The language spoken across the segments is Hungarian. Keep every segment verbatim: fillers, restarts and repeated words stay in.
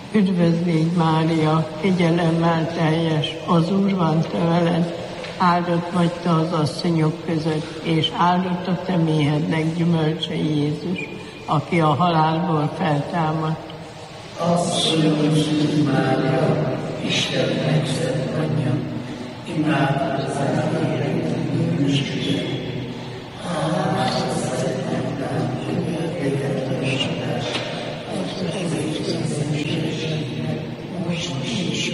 Üdvözlégy Mária, kegyelemmel teljes, az Úr van te veled, áldott vagy te az asszonyok között, és áldott a te méhednek gyümölcse Jézus, aki a halálból feltámadt. Asszonyom, Szűz Mária, Isten megszent anyja, imádkozzál értünk bűnösségért. Hálás szeretnek rám, érdekeltességes, az egész személyiségnek, most is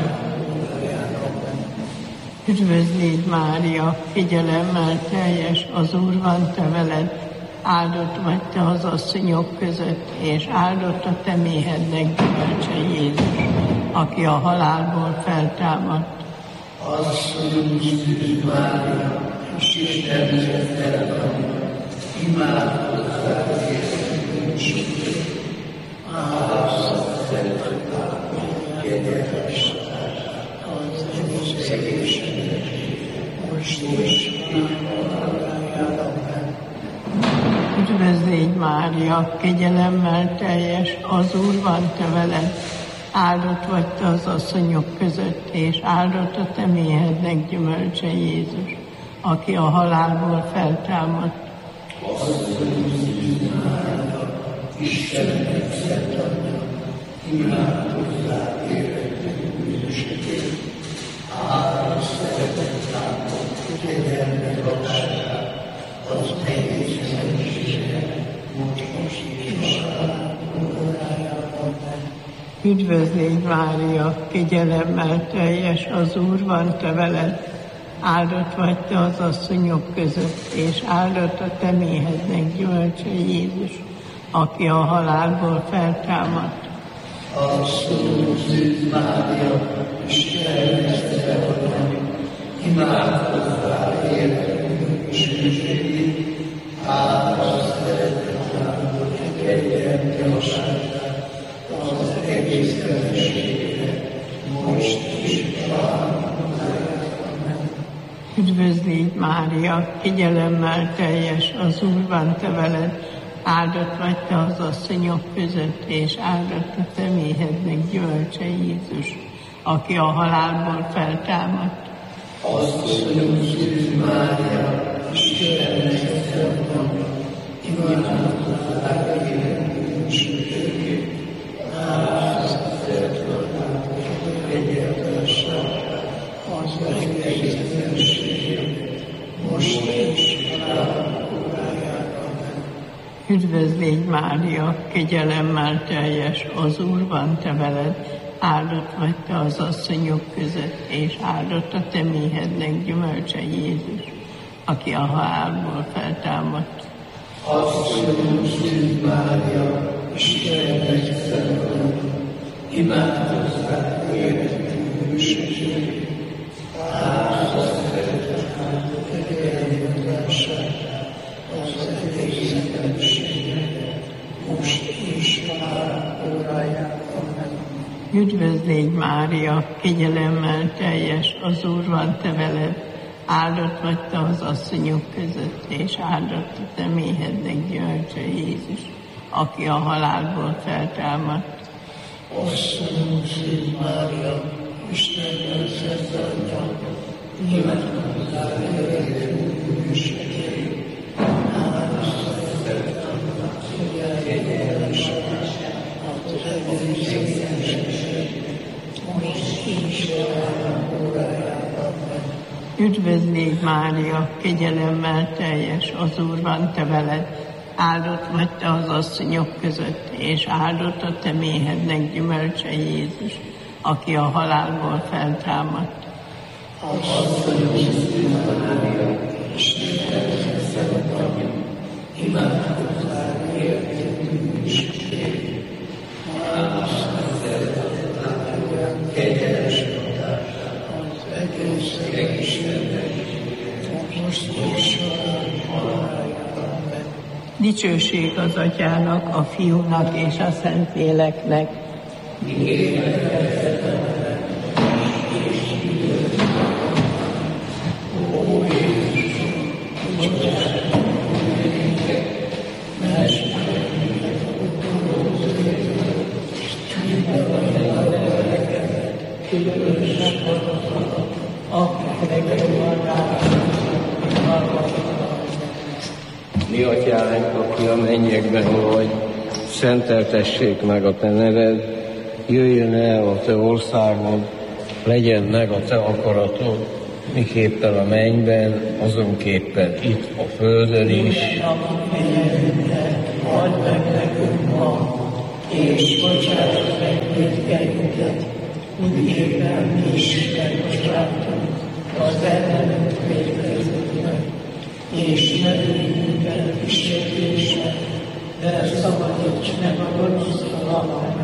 Üdvözlégy Mária, kegyelemmel teljes, az Úr van te veled, áldott vagy te az asszonyok között, és áldott a te méhednek gyümölcse Jézus, aki a halálból feltámadt. Asszonyom, Szűz Mária, Isten megszent anyja, imádkozzál értünk bűnösségért. Hálás szeretnek rám, érdekeltességes, az egész egészségnek, most is Üdvözlégy Mária, kegyelemmel teljes, az Úr van te veled, áldott vagy te az asszonyok között, és áldott a te méhednek gyümölcse Jézus, aki a halálból feltámadt. Asszonyom, Szűz Mária, Isten megszent anyja, imádkozzál értünk bűnösségért. Hálás szeretnek rám, kegyelmet adását, az egész személyiségnek, most is Üdvözlégy Mária, kegyelemmel teljes, az Úr van te veled, áldott vagy te az asszonyok között, és áldott a te méhednek gyümölcse Jézus, aki a halálból feltámadt. Asszonyom, Szűz Mária, Isten megszent anyja, imádkozzál értünk bűnösségért. Hálás szeretnek rám, kegyelmet adását, az egész személyiségnek, most is Üdvözlégy Mária, kegyelemmel teljes, az Úr van te veled, áldott vagy te az asszonyok között, és áldott a te méhednek gyümölcse Jézus, aki a halálból feltámadt. Asszonyom, Szűz Mária, Isten megszent anyja, imádkozzál értünk bűnösségért. Hálás szeretnek rám, kegyelmet adását, az egész személyiségnek, most is Üdvözlégy Mária, kegyelemmel teljes, az Úr van te veled, áldott vagy te az asszonyok között, és áldott a te méhednek gyümölcse Jézus, aki a halálból feltámadt. Asszonyom, Szűz Mária, Isten megszent anyja, imádkozzál értünk bűnösségért. Hálás szeretnek rám, kegyelmet adását, az egész személyiségnek, most is órájában. Üdvözlégy Mária, kegyelemmel teljes, az Úr van te veled, áldott vagy te az asszonyok között, és áldott a te méhednek gyümölcse Jézus, aki a halálból feltámadt. Asszonyom, Szűz Mária, Isten megszent anyja, imádkozzál értünk bűnösségért. Hálás szeretnek rám, kegyelmet adását, az egész személyiségnek, most is órájában. Üdvözlégy Mária, kegyelemmel teljes, az Úr van te veled, áldott vagy te az asszonyok között, és áldott a te méhednek gyümölcse Jézus, aki a halálból feltámadt. Asszonyom, Szűz Mária, Isten megszent anyja, imádkozzál értünk bűnösségért. Hálás szeretnek rám, kegyelmet adását, az egész egészségnek, most is Dicsőség az Atyának, a Fiúnak és a Szentléleknek. Thank you. szülősnek hozzatok, akiknek ő van rá, Mi atyánk, aki a mennyekben vagy, szenteltessék meg a te neved, jöjjön el a te országod, legyen meg a te akaratod, miképpen a mennyben, azonképpen itt a földön is. Add meg nekünk ma, és bocsáss meg vétkeinket, miképpen mi is megbocsátunk az ellenünk vétkezőknek, és ne vigy minket kísértésbe, de szabadíts meg a gonosztól, amen.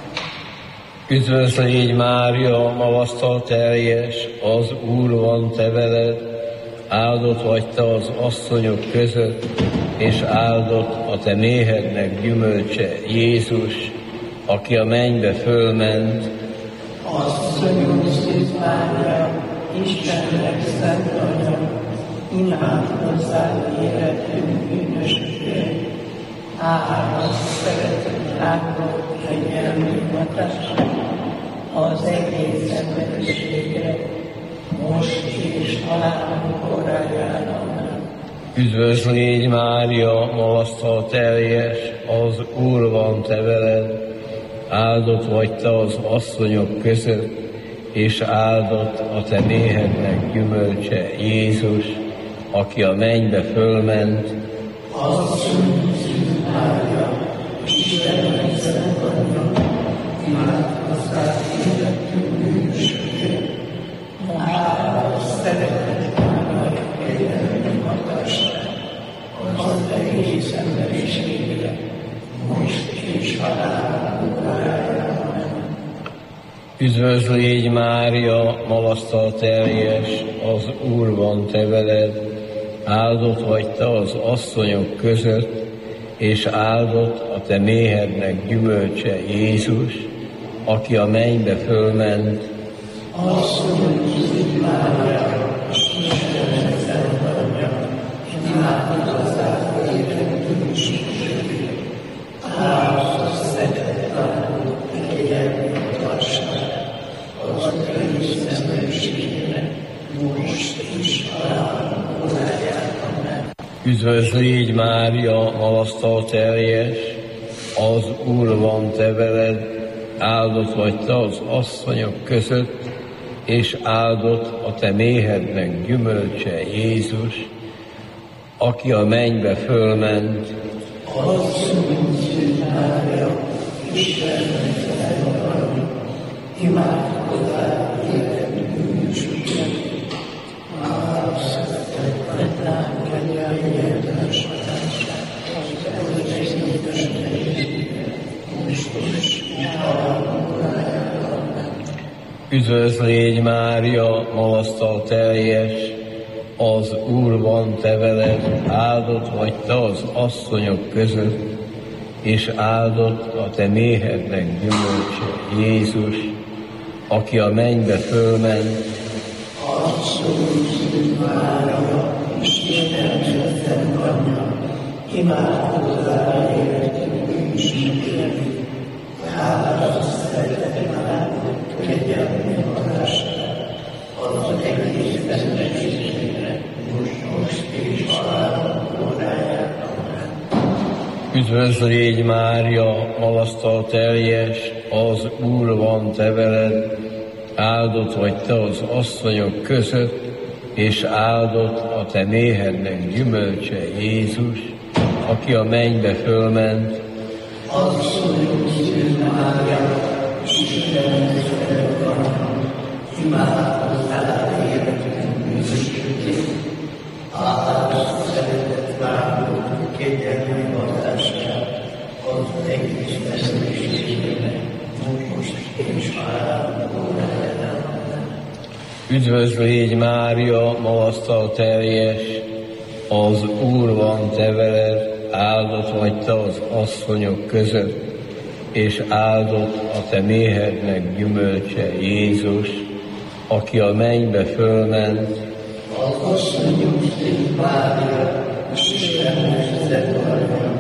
Üdvözl légy Mária, magasztal teljes, az Úr van te veled, áldott vagy te az asszonyok között, és áldott a te méhednek gyümölcse, Jézus, aki a mennybe fölment. Asszonyunk Szűz Mária, Istennek szent anya, imádkozzál életünk bűnösökért, áldott szeretett rákról kegyelmi hatásra, az egész emberiségre, most és halálunk óráján, amen. Üdvözl légy Mária, magasztal teljes, az Úr van te veled, áldott vagy te az asszonyok között, és áldott a te méhednek gyümölcse, Jézus, aki a mennybe fölment. Asszonyunk Szűz Mária, Istennek szent anya, imádkozzál életünk bűnösökért, áldott szeretett rákról kegyelmi hatásra, az egész emberiségre, most és halálunk óráján, amen. Üdvözl légy Mária, magasztal teljes, az Úr van te veled, áldott vagy te az asszonyok között, és áldott a te méhednek gyümölcse, Jézus, aki a mennybe fölment. Asszonyunk Szűz Mária, Istennek szent anya, imádkozzál életünk bűnösökért, áldott szeretett rákról kegyelmi hatásra, az egész emberiségre, most és halálunk óráján, amen. Üdvözl légy Mária, magasztal teljes, az Úr van te veled, áldott vagy te az asszonyok között, és áldott a te méhednek gyümölcse, Jézus, aki a mennybe fölment. Asszonyunk Szűz Mária, Istennek szent anya, imádkozzál életünk bűnösökért, áldott szeretett ránk kegyelmi hatásra, az egész emberiségre, most és halálunk óráján, amen. Üdvözl légy Mária, magasztal teljes, az Úr van te veled, áldott vagy te az asszonyok között, és áldott a te méhednek gyümölcse, Jézus, aki a mennybe fölment. Asszonyunk Szűz Mária, Istennek szent anya, imádkozzál életünk bűnösökért, áldott szeretett rákról kegyelmi hatásra, az egész emberiségre, most és halálunk óráján, amen. Üdvözl légy Mária, magasztal teljes, az Úr van te veled, áldott vagy te az asszonyok között, és áldott a te méhednek gyümölcse, Jézus, aki a mennybe fölment. Asszonyunk Szűz Mária, Istennek szent anya, imádkozzál életünk bűnösökért, áldott szeretett rákról kegyelmi hatásra, az egész emberiségre, most és halálunk óráján, amen. Üdvözl légy Mária, magasztal teljes, az Úr van te veled, áldott vagy te az asszonyok között, és áldott a te méhednek gyümölcse, Jézus, aki a mennybe fölment. Asszonyunk Szűz Mária, Istennek szent anya,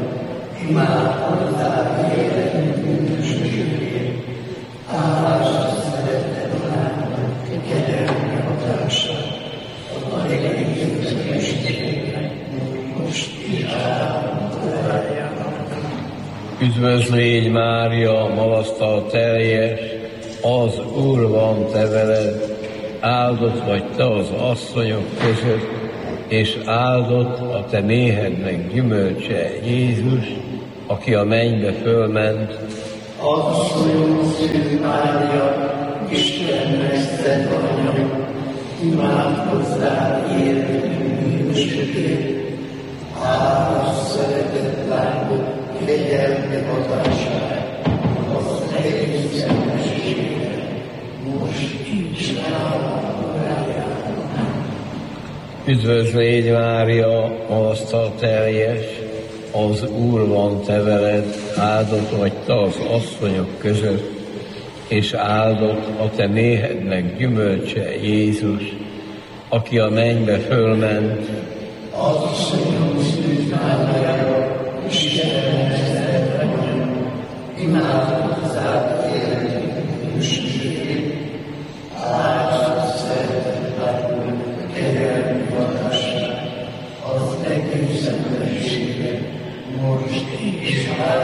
imádkozzál életünk bűnösökért, áldott szeretett Üdvözl légy Mária, magasztal teljes, az Úr van te veled, áldott vagy te az asszonyok között, és áldott a te méhednek gyümölcse, Jézus, aki a mennybe fölment. Asszonyom Szűz Mária, Istennek szent Anya, imádkozzál értünk bűnösökért, hálás szeretett látod, kegyelmi hatását, az egész emberiségre, most is Üdvözl légy Mária, magasztal teljes, az Úr van te veled, áldott vagy te az asszonyok között, és áldott a te méhednek gyümölcse, Jézus, aki a mennybe fölment. Asszonyom Szűz Mária, Istennek szent Anya, imádkozzál értünk bűnösökért, hálás szeretett látod, kegyelmi hatását, az egész emberiségre, most is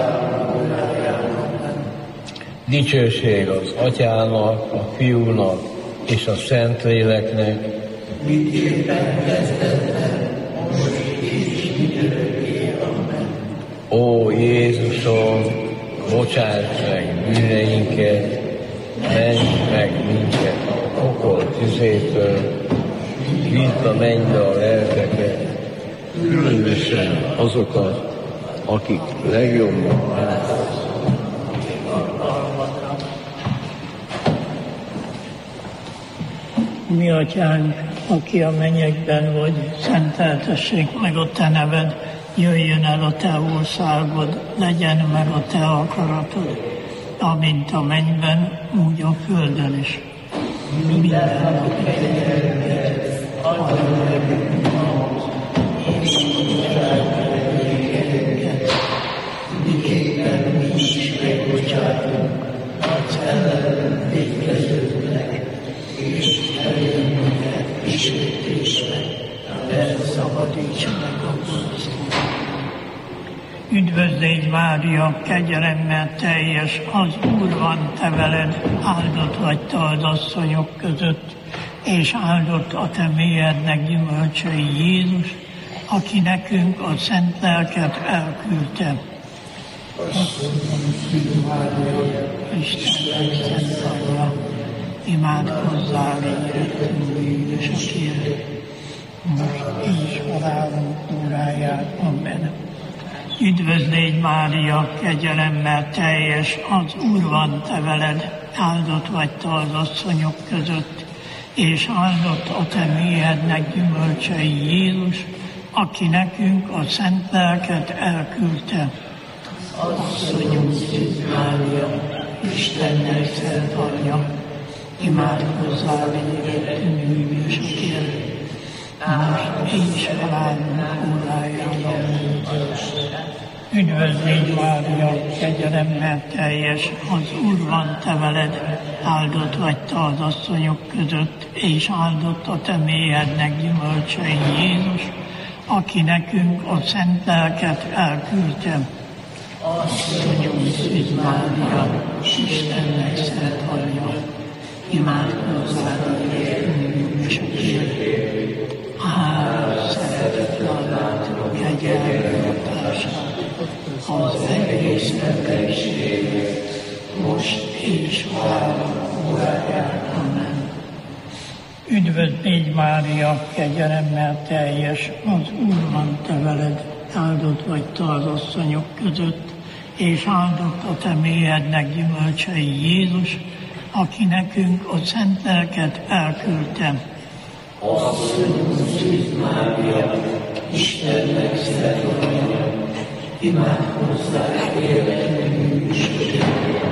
Dicsőség az Atyának, a Fiúnak és a Szentléleknek, miképpen kezdetben, most is mindörökké. Amen. Ó Jézusom, bocsáss meg bűneinket, menj meg minket a pokol tüzétől, vidd a mennybe a lelkeket, különösen azokat, akik legjobban elhoznak. Mi atyánk, aki a mennyekben vagy, szenteltessék meg a te neved, jöjjön el a te országod, legyen meg a te akaratod, amint a mennyben, úgy a földön is. Minden nap kegyelmet add nekünk ma, és bocsájt miképpen mi is megbocsátunk az ellenünk vétkezőknek, és elég minket kísértésbe, de szabadíts meg a gonosztól. Üdvözl légy Mária, kegyelemmel teljes, az Úr van te veled, áldott vagy te az asszonyok között, és áldott a te méhednek gyümölcsei, Jézus, aki nekünk a szent lelket elküldte. Asszonyom Szűz Mária, Istennek szent Anya, imádkozzál értünk bűnösökért, most is halálunk óráján. Amen. Üdvözl légy Mária, kegyelemmel teljes, az Úr van te veled, áldott vagy te az asszonyok között, és áldott a te méhednek gyümölcsei, Jézus, aki nekünk a szent lelket elküldte. Asszonyom Szűz Mária, Istennek szent Anya, imádkozzál értünk bűnösökért, most és halálunk óráján. Üdvözl légy Mária, kegyelemmel teljes, az Úr van te veled, áldott vagy te az asszonyok között, és áldott a te méhednek gyümölcsei, Jézus, aki nekünk a szent lelket elküldte. Asszonyom Szűz Mária, Istennek szent Anya, imádkozzál értünk bűnösökért, hálás szeretetlen látom kegyelmi hatását, az egész emberiségre, most és halálunk óráján. Amen. Üdvözl légy Mária, kegyelemmel teljes, az Úr van te veled, áldott vagy te az asszonyok között, és áldott a te méhednek gyümölcsei, Jézus, aki nekünk a szent lelket elküldte. Asszonyom Szűz Mária, Istennek szent Anya, imádkozzál értünk bűnösökért.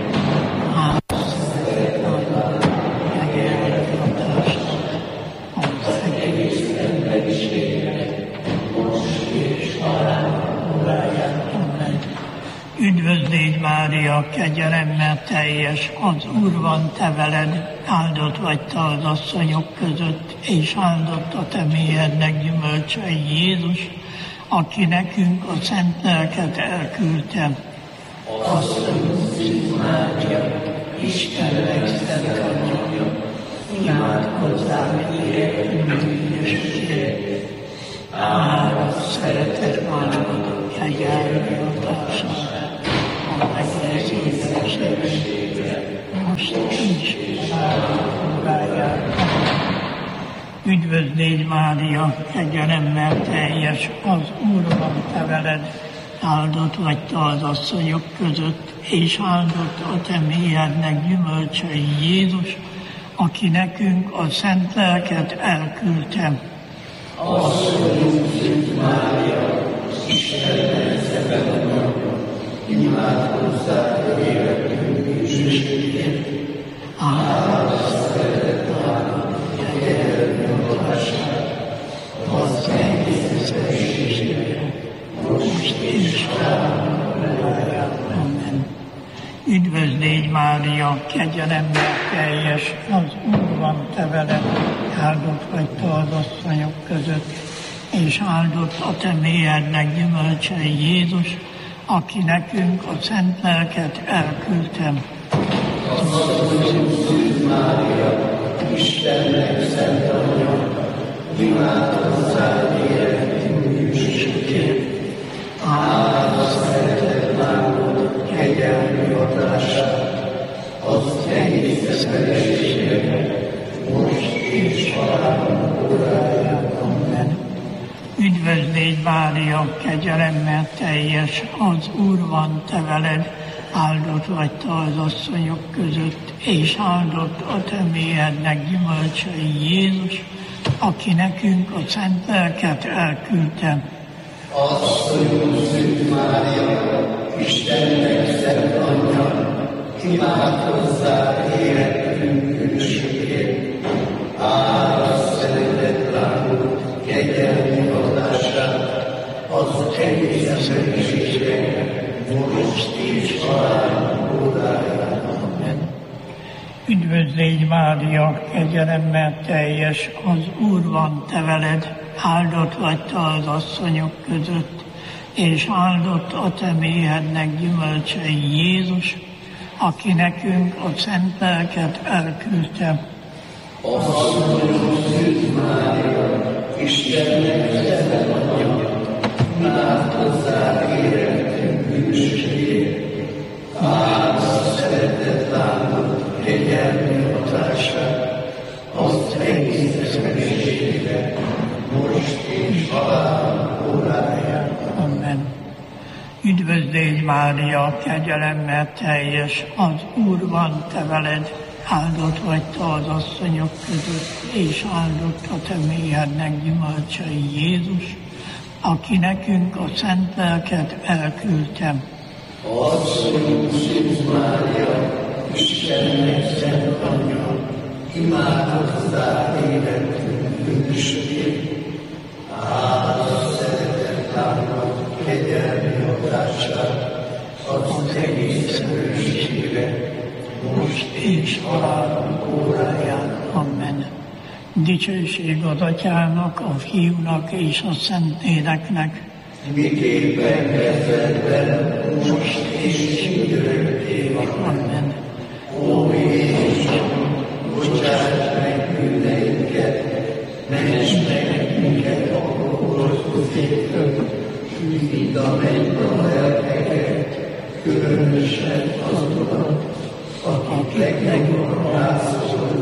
Hálás szeretetlen kegyelmi hatását, az egész emberiségre, most és halálunk óráján. Amen. Üdvözl légy Mária, kegyelemmel teljes, az Úr van te veled, áldott vagy te az asszonyok között, és áldott a te méhednek gyümölcsei, Jézus, aki nekünk a szent lelket elküldte. Asszonyunk Szűz Mária, Istennek szent anyja, imádkozzál miért bűnösségért. Áldott szeretet Mária, kegyelmi adására, a megőrzés segítségére, most is rájárnak. Üdvözl légy, Mária, kegyelemmel teljes, az Úr van te veled, áldott vagy te az asszonyok között, és áldott a te mélyednek gyümölcse Jézus, aki nekünk a szent lelket elküldte. Asszonyunk Szűz Mária, Istennek szent anyja, imádkozzál értünk bűnösségért. Áldott szeretet Mária, kegyelmi adására, az egész egészségre, most és Amen. Üdvözl légy, Mária, kegyelemmel teljes, az Úr van te veled, áldott vagy te az asszonyok között, és áldott a te mélyednek gyümölcse Jézus, aki nekünk a szent lelket elküldte. Asszonyunk Szűz Mária, Istennek szent anyja, imádkozzál értünk bűnösségért. Áldott szeretet Mária, kegyelmi adására, az egész egészségre, most és halálunk óráján. Amen. Üdvözl légy, Mária, kegyelemmel teljes, az Úr van te veled, áldott vagy te az asszonyok között, és áldott a te mélyednek gyümölcse Jézus, aki nekünk a szent lelket elküldte. Asszonyunk Szűz Mária, Istennek szent anyja, imádkozzál értünk bűnösségért. Áldott szeretet Mária, kegyelmi adására, az egész egészségre, most és halálunk óráján. Amen. Üdvözl légy, Mária, kegyelemmel teljes, az Úr van te veled, áldott vagy te az asszonyok között, és áldott a te mélyednek gyümölcse Jézus, aki nekünk a szent lelket elküldte. Asszonyunk Szűz Mária, Istennek szent anyja, imádkozzál értünk bűnösségért. Áldott szeretet Mária, kegyelmi adására, az egész egészségre, most és halálunk óráján. Amen. Üdvözl légy, Mária, kegyelemmel teljes, az Úr van te veled, áldott vagy te az asszonyok között, és áldott a te mélyednek gyümölcse Jézus, aki nekünk a szent lelket elküldte. Asszonyunk Szűz Mária, Istennek szent anyja, imádkozzál értünk bűnösségért. Áldott szeretet Mária, kegyelmi adására, az egész egészségre, most és halálunk óráján. Amen. Dicsőség az Atyának, a Fiúnak és a Szentléleknek. Miképpen kezdetben, most és mindörökké van. Amen. Ó Jézus, bocsáss meg bűneinket, ments meg minket a gonosztól, vidd a mennybe lelkeket, különösen azokat, akik legnagyobb rászorulnak.